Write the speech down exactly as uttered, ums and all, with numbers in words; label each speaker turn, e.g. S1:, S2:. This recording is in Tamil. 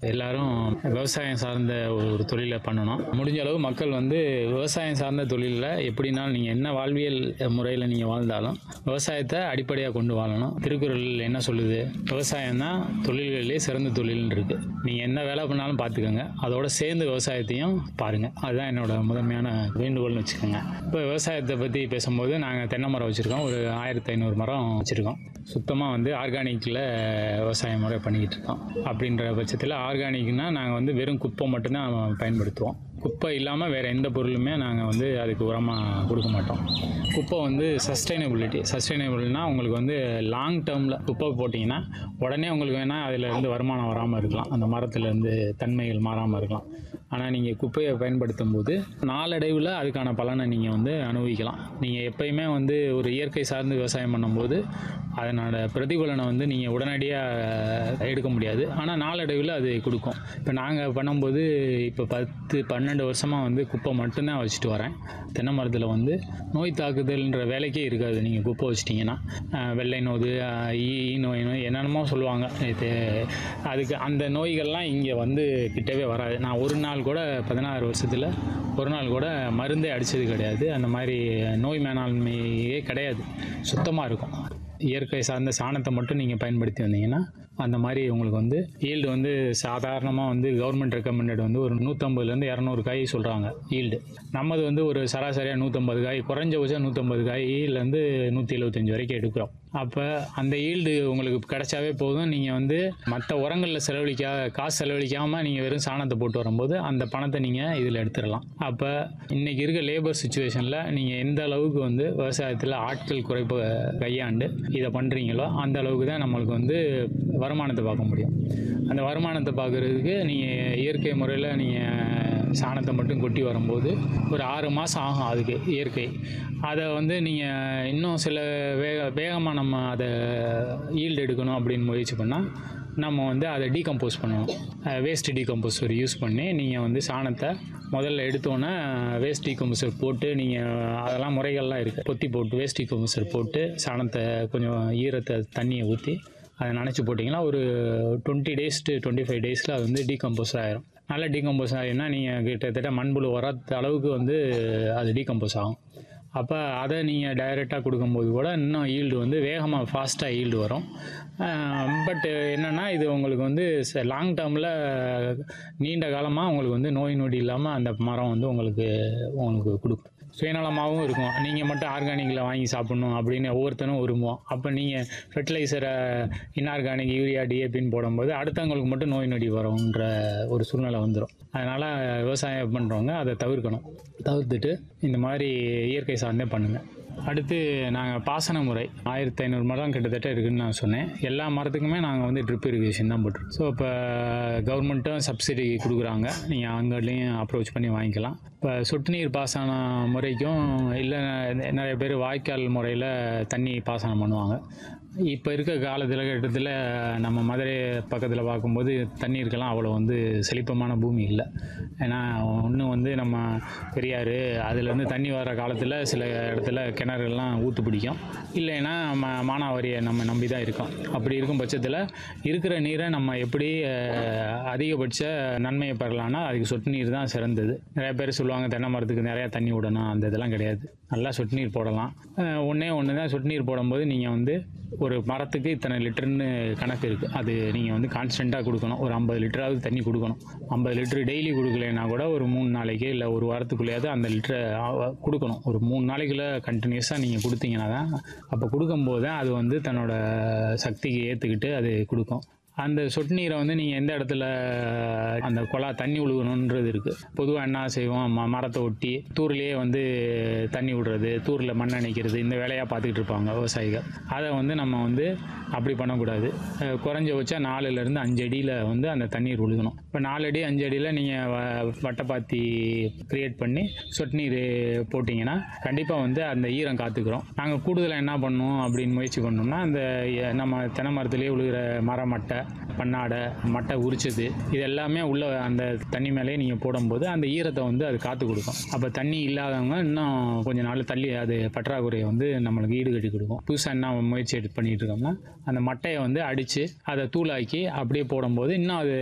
S1: எல்லாரும் விவசாயம் சார்ந்த ஒரு தொழிலை பண்ணணும். முடிஞ்ச அளவு மக்கள் வந்து விவசாயம் சார்ந்த தொழிலில் எப்படினாலும் நீங்கள் என்ன வாழ்வியல் முறையில் நீங்கள் வாழ்ந்தாலும் விவசாயத்தை அடிப்படையாக கொண்டு வாழணும். திருக்குறள் என்ன சொல்லுது? விவசாயம் தான் தொழில்களிலே சிறந்த தொழில்னு இருக்குது. நீங்கள் என்ன வேலை பண்ணாலும் பார்த்துக்கோங்க, அதோட சேர்ந்து விவசாயத்தையும் பாருங்கள். அதுதான் என்னோட முதன்மையான வேண்டுகோள்னு வச்சுக்கோங்க. இப்போ விவசாயத்தை பற்றி பேசும்போது நாங்கள் தென்னை மரம் வச்சுருக்கோம். ஒரு ஆயிரத்தி ஐநூறு மரம் வச்சுருக்கோம். சுத்தமாக வந்து ஆர்கானிக்கில் விவசாய முறை பண்ணிக்கிட்டு இருக்கோம். அப்படின்ற பட்சத்தில் ஆர்கானிக்னால் நாங்கள் வந்து வெறும் குப்பை மட்டும்தான் பயன்படுத்துவோம். குப்பை இல்லாமல் வேறு எந்த பொருளுமே நாங்கள் வந்து அதுக்கு உரமாக கொடுக்க மாட்டோம். குப்பை வந்து சஸ்டைனபிலிட்டி சஸ்டைனபிள்னால் உங்களுக்கு வந்து லாங் டேர்மில் குப்பை போட்டிங்கன்னா உடனே உங்களுக்கு வேணால் அதில் இருந்து வருமானம் வராமல் இருக்கலாம், அந்த மரத்துலேருந்து தன்மைகள் மாறாமல் இருக்கலாம். ஆனால் நீங்கள் குப்பையை பயன்படுத்தும் போது நாளடைவில் அதுக்கான பலனை நீங்கள் வந்து அனுபவிக்கலாம். நீங்கள் எப்பயுமே வந்து ஒரு இயற்கை சார்ந்து விவசாயம் பண்ணும்போது அதனோட பிரதிபலனை வந்து நீங்கள் உடனடியாக எடுக்க முடியாது, ஆனால் நாளடைவில் அது கொடுக்கும். இப்போ நாங்கள் பண்ணும்போது இப்போ பத்து பன்னெண்டு வருஷமாக வந்து குப்பை மட்டும்தான் வச்சுட்டு வரேன். தென்னை மரத்தில் வந்து நோய் தாக்குதல்ன்ற வேலைக்கே இருக்காது. நீங்கள் குப்பை வச்சிட்டிங்கன்னா வெள்ளை நோது, ஈ நோய் நோய் என்னென்னமோ சொல்லுவாங்க. இது அதுக்கு அந்த நோய்கள்லாம் இங்கே வந்து கிட்டவே வராது. நான் ஒரு நாள் கூட பதினாறு வருஷத்தில் ஒரு நாள் கூட மருந்தே அடித்தது கிடையாது. அந்த மாதிரி நோய் மேலாண்மையே கிடையாது. சுத்தமாக இருக்கும். இயற்கை சார்ந்த சாணத்தை மட்டும் நீங்கள் பயன்படுத்தி வந்தீங்கன்னா அந்த மாதிரி உங்களுக்கு வந்து ஈல்டு வந்து சாதாரணமாக வந்து கவர்மெண்ட் ரெக்கமெண்டட் வந்து ஒரு நூற்றம்பதுலேருந்து இரநூறு காய் சொல்கிறாங்க ஈல்டு. நம்மது வந்து ஒரு சராசரியாக நூற்றம்பது காய், குறைஞ்சபட்சம் நூற்றம்பது காயிலேருந்து நூற்றி எழுபத்தஞ்சி வரைக்கும் எடுக்கிறோம். அப்போ அந்த ஈல்டு உங்களுக்கு கிடைச்சாவே போதும். நீங்கள் வந்து மற்ற உரங்களில் செலவழிக்கா காசு செலவழிக்காமல் நீங்கள் வெறும் சாணத்தை போட்டு வரும்போது அந்த பணத்தை நீங்கள் இதில் எடுத்துடலாம். அப்போ இன்றைக்கி இருக்க லேபர் சுச்சுவேஷனில் நீங்கள் எந்த அளவுக்கு வந்து விவசாயத்தில் ஆட்கள் குறைப்பை கையாண்டு இதை பண்ணுறீங்களோ அந்த அளவுக்கு தான் நம்மளுக்கு வந்து வருமானத்தை பார்க்க முடியும். அந்த வருமானத்தை பார்க்குறதுக்கு நீங்கள் இயற்கை முறையில் நீங்கள் சாணத்தை மட்டும் கொட்டி வரும்போது ஒரு ஆறு மாதம் ஆகும் அதுக்கு இயற்கை. அதை வந்து நீங்கள் இன்னும் சில வேக வேகமாக நம்ம அதை ஈல்டு எடுக்கணும் அப்படின்னு முயற்சி பண்ணால் நம்ம வந்து அதை டீகம்போஸ் பண்ணணும். வேஸ்ட் டீகம்போசர் யூஸ் பண்ணி நீங்கள் வந்து சாணத்தை முதல்ல எடுத்தோன்னே வேஸ்ட் டீகம்போசர் போட்டு நீங்கள் அதெல்லாம் முறைகள்லாம் இருக்குது. பொத்தி போட்டு வேஸ்ட் டீகம்போசர் போட்டு சாணத்தை கொஞ்சம் ஈரத்தை தண்ணியை ஊற்றி அதை நினச்சி போட்டிங்கன்னா ஒரு twenty days to twenty five டேஸில் அது வந்து டீகம்போஸ் ஆகிரும். நல்லா டீகம்போஸ் ஆகிருந்தால் நீங்கள் கிட்டத்தட்ட மண்புழு வராத அளவுக்கு வந்து அது டீகம்போஸ் ஆகும். அப்போ அதை நீங்கள் டைரெக்டாக கொடுக்கும்போது கூட இன்னும் ஈல்டு வந்து வேகமாக ஃபாஸ்ட்டாக ஈல்டு வரும். பட் என்னென்னா இது உங்களுக்கு வந்து லாங் டேர்மில் நீண்ட காலமாக உங்களுக்கு வந்து நோய் நொடி இல்லாமல் அந்த மரம் வந்து உங்களுக்கு உங்களுக்கு கொடுக்கும். சுயநலமாகவும் இருக்கும். நீங்கள் மட்டும் ஆர்கானிக்கில் வாங்கி சாப்பிட்ணும் அப்படின்னு ஒவ்வொருத்தரும் விரும்புவோம். அப்போ நீங்கள் ஃபெர்டிலைசரை இன்ஆர்கானிக் யூரியா டிஏபின்னு போடும்போது அடுத்தவங்களுக்கு மட்டும் நோய் நொடி வரும்ன்ற ஒரு சூழ்நிலை வந்துடும். அதனால் விவசாயம் பண்ணுறவங்க அதை தவிர்க்கணும். தவிர்த்துட்டு இந்த மாதிரி இயற்கை சார்ந்தே பண்ணுங்கள். அடுத்து நாங்கள் பாசன முறை ஆயிரத்தி ஐநூறு மரம் கிட்டத்தட்ட இருக்குதுன்னு நான் சொன்னேன். எல்லா மரத்துக்குமே நாங்கள் வந்து ட்ரிப் இரிகேஷன் தான் போட்டுருக்கோம். ஸோ இப்போ கவர்மெண்ட்டும் சப்சிடி கொடுக்குறாங்க. நீங்கள் அங்கேயும் அப்ரோச் பண்ணி வாங்கிக்கலாம். இப்போ சொட்டு நீர் பாசன முறைக்கும் இல்லை நிறைய பேர் வாய்க்கால் முறையில் தண்ணி பாசனம் பண்ணுவாங்க. இப்போ இருக்க காலத்தில் கட்டத்தில் நம்ம மதுரை பக்கத்தில் பார்க்கும்போது தண்ணீருக்கெல்லாம் அவ்வளோ வந்து செழிப்பமான பூமி இல்லை. ஏன்னா ஒன்று வந்து நம்ம பெரியார் அதுலேருந்து தண்ணி வர காலத்தில் சில இடத்துல கிணறுகள்லாம் ஊற்று பிடிக்கும். இல்லைன்னா ம மானாவாரியை நம்ம நம்பி தான் இருக்கோம். அப்படி இருக்கும் பட்சத்தில் இருக்கிற நீரை நம்ம எப்படி அதிகபட்ச நன்மையை பெறலான்னா அதுக்கு சொட்டு நீர் தான் சிறந்தது. நிறைய பேர் சொல்லுவாங்க தென்னை மரத்துக்கு நிறையா தண்ணி விடணும், அந்த இதெல்லாம் கிடையாது. நல்லா சொட்டு நீர் போடலாம். ஒன்றே ஒன்று தான் சொட்டு நீர் போடும்போது நீங்கள் வந்து ஒரு மரத்துக்கு இத்தனை லிட்டர்னு கணக்கு இருக்குது. அது நீங்கள் வந்து கான்ஸ்டண்ட்டாக கொடுக்கணும். ஒரு ஐம்பது லிட்டராவது தண்ணி கொடுக்கணும். ஐம்பது லிட்டரு டெய்லி கொடுக்கலைன்னா கூட ஒரு மூணு நாளைக்கு இல்லை ஒரு வாரத்துக்குள்ளேயாவது அந்த லிட்டரை கொடுக்கணும். ஒரு மூணு நாளைக்குள்ளே கண்டினியூஸாக நீங்கள் கொடுத்தீங்கன்னா தான் அப்போ கொடுக்கும்போது அது வந்து தன்னோட சக்திக்கு ஏற்றுக்கிட்டு அது கொடுக்கும். அந்த சொட்டு நீரை வந்து நீங்கள் எந்த இடத்துல அந்த குழா தண்ணி விழுகணுன்றது இருக்குது. பொதுவாக என்ன செய்வோம், ம மரத்தை ஒட்டி தூர்லேயே வந்து தண்ணி விடுறது, தூரில் மண் அணைக்கிறது, இந்த வேலையாக பார்த்துக்கிட்டு இருப்பாங்க விவசாயிகள். அதை வந்து நம்ம வந்து அப்படி பண்ணக்கூடாது. குறைஞ்சபட்சம் நாலுலேருந்து அஞ்சு அடியில் வந்து அந்த தண்ணீர் விழுகணும். இப்போ நாலு அடி அஞ்சு அடியில் நீங்கள் வ வட்டைப்பாத்தி க்ரியேட் பண்ணி சொட்டு நீர் போட்டிங்கன்னா கண்டிப்பாக வந்து அந்த ஈரம் காத்துக்கிறோம். நாங்கள் கூடுதலாக என்ன பண்ணோம் அப்படின்னு முயற்சி பண்ணோம்னா அந்த நம்ம தென்னை மரத்துலேயே விழுகிற மர மட்டை, பண்ணாடை, மட்டை உரிச்சது, இது எல்லாமே உள்ள அந்த தண்ணி மேலேயே நீங்கள் போடும்போது அந்த ஈரத்தை வந்து அது காத்து கொடுக்கும். அப்போ தண்ணி இல்லாதவங்க இன்னும் கொஞ்சம் நாள் தள்ளி அது பற்றாக்குறையை வந்து நம்மளுக்கு ஈடு கட்டி கொடுக்கும். புதுசாக என்ன முயற்சி எடுத்து பண்ணிகிட்டு இருக்கோம்னா அந்த மட்டையை வந்து அடித்து அதை தூளாக்கி அப்படியே போடும்போது இன்னும் அது